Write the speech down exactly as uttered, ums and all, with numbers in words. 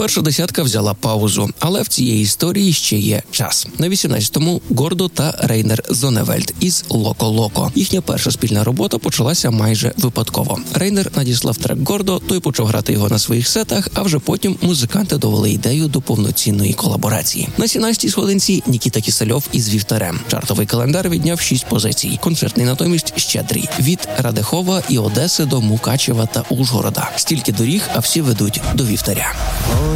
Перша десятка взяла паузу, але в цієї історії ще є час. На вісімнадцятому Гордо та Рейнер Зонневельд із «Локо Локо». Їхня перша спільна робота почалася майже випадково. Рейнер надіслав трек Гордо, той почав грати його на своїх сетах, а вже потім музиканти довели ідею до повноцінної колаборації. На сімнадцятій сходинці Нікіта Кісельов із «Вівтарем». Чартовий календар відняв шість позицій. Концертний натомість щедрий. Від Радехова і Одеси до Мукачева та Ужгорода. Стільки доріг, а всі ведуть до «Вівтаря».